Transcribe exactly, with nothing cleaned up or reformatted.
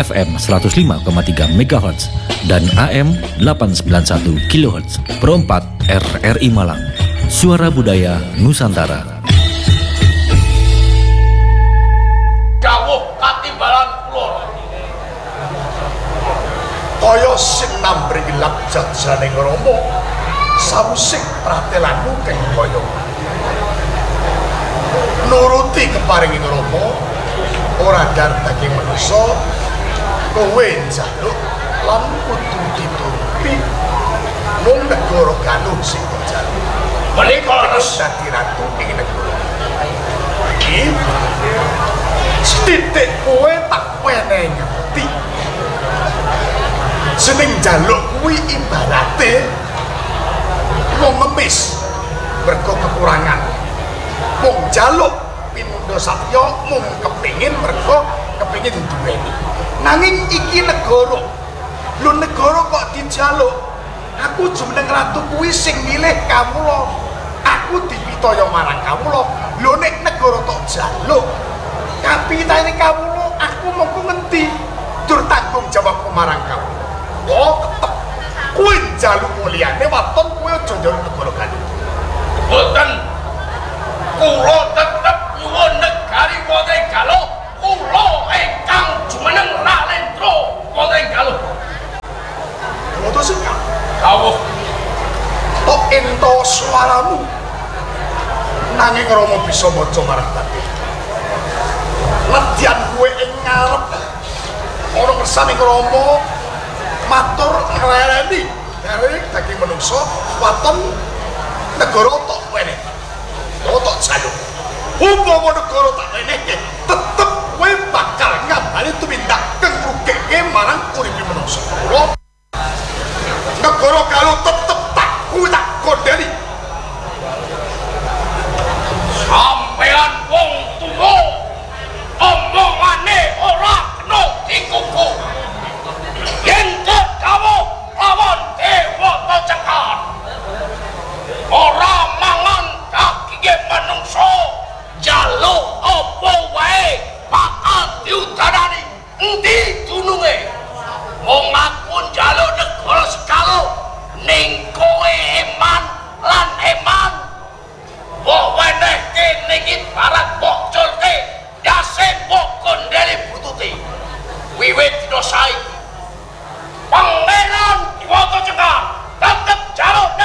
F M seratus lima koma tiga megahertz dan A M delapan ratus sembilan puluh satu kilohertz. Perempat R R I Malang. Suara Budaya Nusantara. Dawuh katimbalan kula. Kaya sing nambring labjat jane Rama, sawusing pratelanmu keng kaya. Nuruti keparing Rama, ora dar daging manusa, kowe njaluk lan kudu dituruti. Mung negara Galuh sing njaluk. Menika harus dadi ratu ing negara. Iki sithik kowe tak penehi ngerti. Seneng njaluk kuwi ibarate wong ngemis mergo kekurangan. Wong njaluk pindha satya mung kepengin mergo kepengin duweni. Nanging iki negara. Lho negara kok dijaluk? Aku jumeneng ratu kuwi sing milih kawula. Aku dipitaya marang kawula. Lho nek negara tok jaluk, kapitane kawula aku mengko ngendi? Dur tanggung jawab marang kawula. Oh, tetep. Kuwi njaluk mulyane waton kuwi aja njaluk negara Galuh. Boten. Kula tetep nyuwun negari wonten Galuh. Kula ingkang jumeneng Nalendra wonten Galuh. Ngono sing kawuh. Tok ento suaramu. Nanging Rama bisa maca marang batin. Ledyan kowe ing ngarep ana kersane Rama matur ngreleni dari daging manungsa waton negara tok wene. Tok jaluk. Umpama negara tak wene tetep kowe bakal